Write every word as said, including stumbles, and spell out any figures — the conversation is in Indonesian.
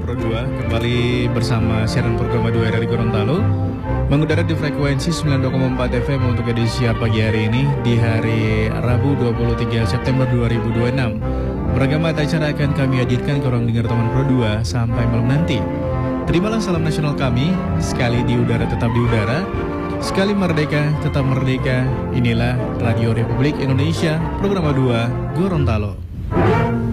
Pro dua, kembali bersama siaran program dua dari Gorontalo, mengudara di frekuensi sembilan puluh dua koma empat F M untuk edisi pagi hari ini di hari Rabu dua puluh tiga September dua ribu dua puluh enam. Beragam acara akan kami hadirkan ke ruang dengar teman Pro dua sampai malam nanti. Terimalah salam nasional kami, sekali di udara tetap di udara, sekali merdeka tetap merdeka. Inilah Radio Republik Indonesia, program dua Gorontalo.